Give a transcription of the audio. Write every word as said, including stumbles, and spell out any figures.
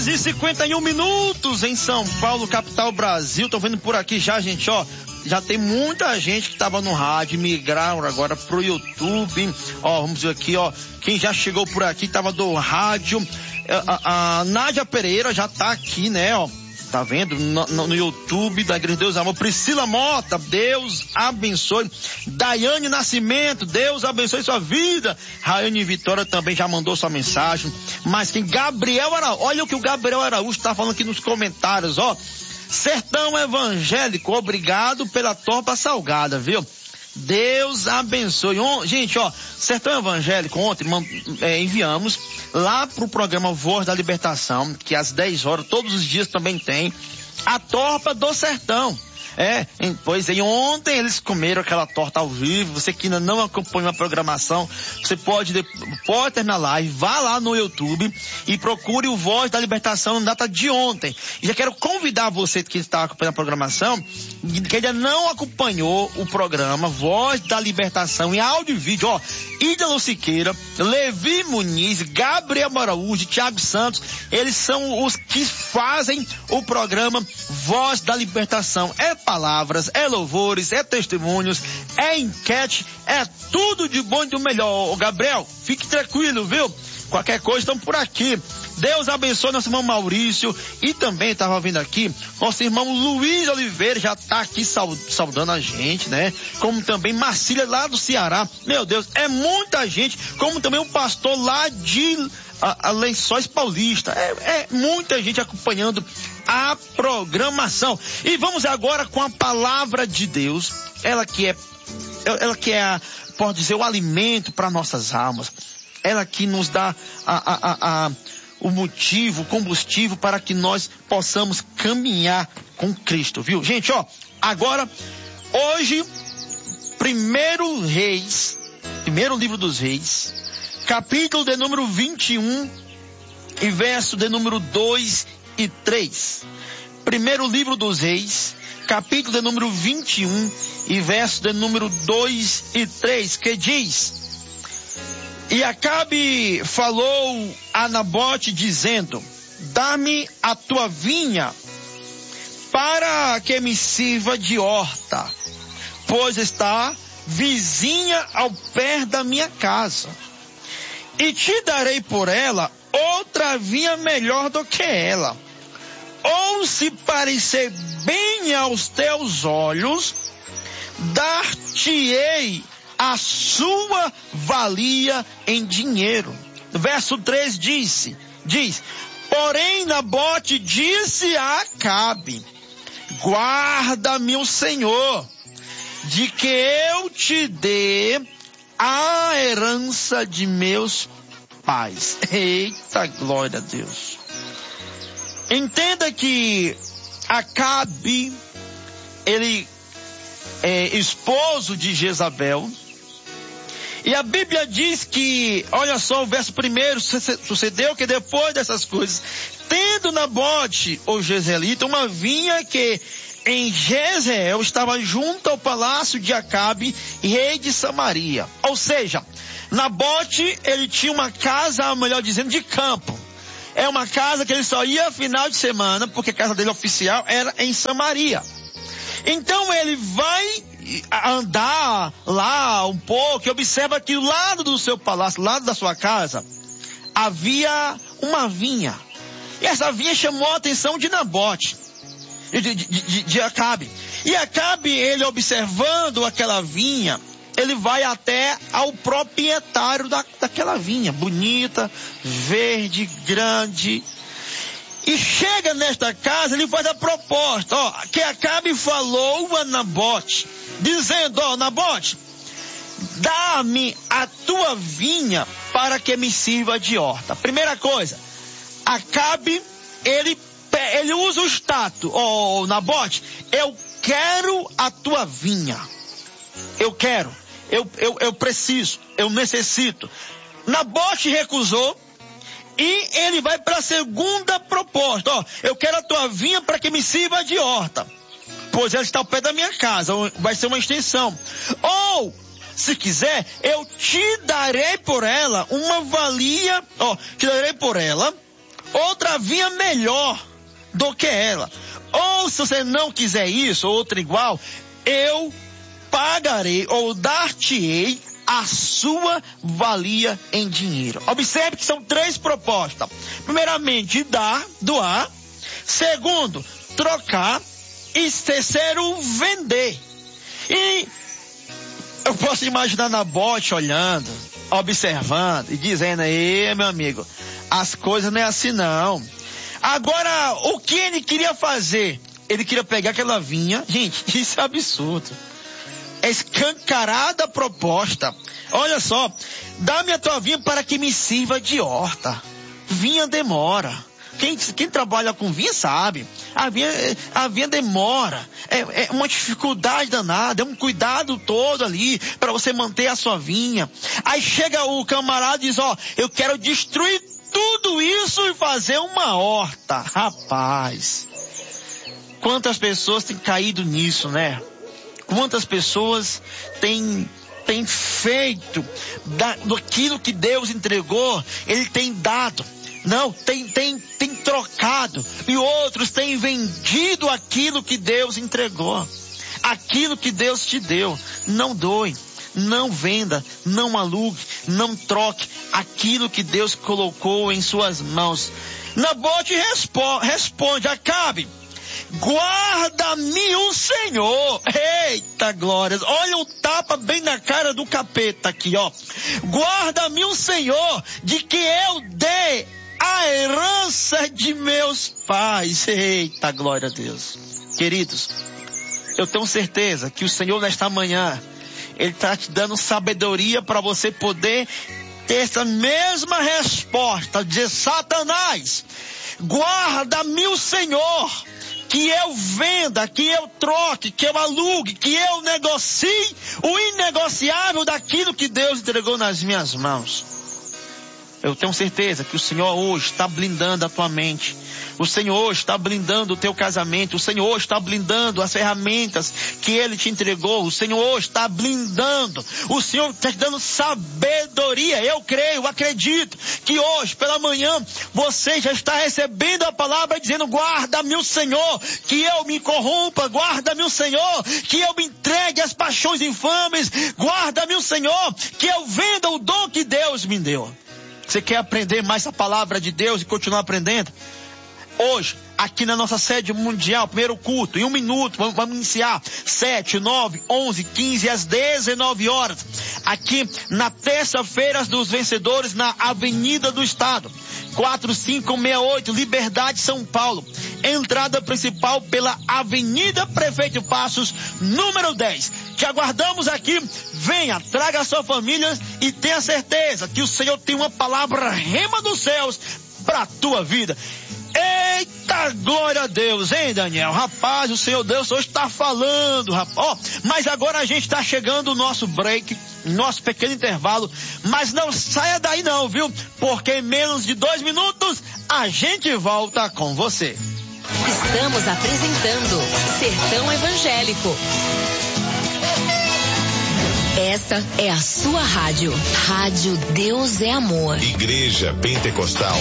horas e cinquenta e um minutos em São Paulo, capital Brasil. Tô vendo por aqui já, gente, ó. Já tem muita gente que tava no rádio, migraram agora pro YouTube. Ó, vamos ver aqui, ó. Quem já chegou por aqui, tava do rádio. A, a, a Nádia Pereira já tá aqui, né, ó. Tá vendo? No, no, no YouTube da Igreja Deus Amor. Priscila Mota, Deus abençoe. Daiane Nascimento, Deus abençoe sua vida. Raiane Vitória também já mandou sua mensagem. Mas quem? Gabriel Araújo. Olha o que o Gabriel Araújo tá falando aqui nos comentários, ó. Sertão Evangélico, obrigado pela torta salgada, viu? Deus abençoe. Gente, ó, Sertão Evangélico, ontem é, enviamos lá pro programa Voz da Libertação, que às dez horas, todos os dias também tem, a torta do Sertão. É, pois é, ontem eles comeram aquela torta ao vivo. Você que ainda não acompanha a programação, você pode, pode ter na live, vá lá no YouTube e procure o Voz da Libertação na data de ontem. E já quero convidar você que está acompanhando a programação, que ainda não acompanhou o programa Voz da Libertação em áudio e vídeo, ó, Ídalo Siqueira, Levi Muniz, Gabriel Araújo, Thiago Santos, eles são os que fazem o programa Voz da Libertação. É palavras, é louvores, é testemunhos, é enquete, é tudo de bom e do melhor. Ô, Gabriel, fique tranquilo, viu? Qualquer coisa, estão por aqui. Deus abençoe nosso irmão Maurício. E também estava vindo aqui, nosso irmão Luiz Oliveira já está aqui saudando a gente, né? Como também Marcília lá do Ceará. Meu Deus, é muita gente. Como também um pastor lá de a, a Lençóis Paulista. É, é muita gente acompanhando a programação. E vamos agora com a palavra de Deus. Ela que é, ela que é, a, pode dizer, o alimento para nossas almas. Ela que nos dá a, a, a, a, o motivo, o combustível para que nós possamos caminhar com Cristo, viu? Gente, ó, agora, hoje, primeiro Reis, primeiro livro dos Reis, capítulo de número vinte e um e verso de número dois e três. Primeiro livro dos Reis, capítulo de número vinte e um e verso de número dois e três, que diz: E Acabe falou a Nabote dizendo: Dá-me a tua vinha para que me sirva de horta, pois está vizinha ao pé da minha casa. E te darei por ela outra vinha melhor do que ela. Ou se parecer bem aos teus olhos, dar-te-ei a sua valia em dinheiro. Verso três disse, diz, porém Nabote disse a Acabe: guarda-me o Senhor, de que eu te dê a herança de meus pais. Eita, glória a Deus. Entenda que Acabe, ele é esposo de Jezabel. E a Bíblia diz que, olha só, o verso primeiro, sucedeu que depois dessas coisas, tendo Nabote, o jezreelita, uma vinha que em Jezreel estava junto ao palácio de Acabe, rei de Samaria. Ou seja, Nabote, ele tinha uma casa, melhor dizendo, de campo. É uma casa que ele só ia final de semana, porque a casa dele oficial era em Samaria. Então ele vai andar lá um pouco e observa que do lado do seu palácio, do lado da sua casa, havia uma vinha. E essa vinha chamou a atenção de Nabote, de, de, de, de Acabe. E Acabe, ele observando aquela vinha, ele vai até ao proprietário da, daquela vinha, bonita, verde, grande. E chega nesta casa, ele faz a proposta, ó, que Acabe falou a Nabote, dizendo, ó, Nabote, dá-me a tua vinha para que me sirva de horta. Primeira coisa, Acabe, ele, ele usa o status, ó, Nabote, eu quero a tua vinha. Eu quero, eu, eu, eu preciso, eu necessito. Nabote recusou. E ele vai para a segunda proposta, ó, eu quero a tua vinha para que me sirva de horta, pois ela está ao pé da minha casa, vai ser uma extensão. Ou, se quiser, eu te darei por ela uma valia, ó, te darei por ela outra vinha melhor do que ela. Ou se você não quiser isso, outra igual, eu pagarei ou dar-te-ei a sua valia em dinheiro. Observe que são três propostas. Primeiramente, dar, doar. Segundo, trocar. E terceiro, vender. E eu posso imaginar Nabote olhando, observando e dizendo: ei, meu amigo, as coisas não é assim não. Agora, o que ele queria fazer? Ele queria pegar aquela vinha. Gente, isso é absurdo. É escancarada a proposta. Olha só, dá-me a tua vinha para que me sirva de horta. Vinha demora. Quem, quem trabalha com vinha sabe. A vinha, a vinha demora. É, é uma dificuldade danada. É um cuidado todo ali para você manter a sua vinha. Aí chega o camarada e diz: ó, eu quero destruir tudo isso e fazer uma horta. Rapaz, quantas pessoas têm caído nisso, né? Quantas pessoas têm, têm feito da, daquilo que Deus entregou, Ele tem dado. Não, tem, tem, tem trocado. E outros têm vendido aquilo que Deus entregou. Aquilo que Deus te deu. Não doe, não venda, não alugue, não troque aquilo que Deus colocou em suas mãos. Nabote respo, responde: Acabe, guarda-me o Senhor. Eita glórias, olha o tapa bem na cara do capeta aqui, ó. Guarda-me o Senhor de que eu dê a herança de meus pais. Eita glória a Deus. Queridos, eu tenho certeza que o Senhor nesta manhã, Ele está te dando sabedoria para você poder ter essa mesma resposta. Dizer: Satanás, guarda-me o Senhor, que eu venda, que eu troque, que eu alugue, que eu negocie o inegociável daquilo que Deus entregou nas minhas mãos. Eu tenho certeza que o Senhor hoje está blindando a tua mente. O Senhor hoje está blindando o teu casamento. O Senhor hoje está blindando as ferramentas que Ele te entregou. O Senhor hoje está blindando. O Senhor está te dando sabedoria. Eu creio, eu acredito que hoje, pela manhã, você já está recebendo a palavra dizendo: guarda-me o Senhor, que eu me corrompa. Guarda-me o Senhor, que eu me entregue às paixões infames. Guarda-me o Senhor, que eu venda o dom que Deus me deu. Você quer aprender mais a palavra de Deus e continuar aprendendo? Hoje, aqui na nossa sede mundial, primeiro culto, em um minuto, vamos, vamos iniciar, sete, nove, onze, quinze, às dezenove horas, aqui na terça-feira dos vencedores, na Avenida do Estado, quatro cinco seis oito, Liberdade, São Paulo. Entrada principal pela Avenida Prefeito Passos, número dez. Te aguardamos aqui. Venha, traga a sua família e tenha certeza que o Senhor tem uma palavra rema dos céus para a tua vida. Eita, glória a Deus, hein, Daniel? Rapaz, o Senhor Deus hoje está falando, rapaz. Ó, mas agora a gente está chegando no nosso break, nosso pequeno intervalo. Mas não saia daí não, viu? Porque em menos de dois minutos a gente volta com você. Estamos apresentando Sertão Evangélico. Essa é a sua rádio. Rádio Deus é Amor. Igreja Pentecostal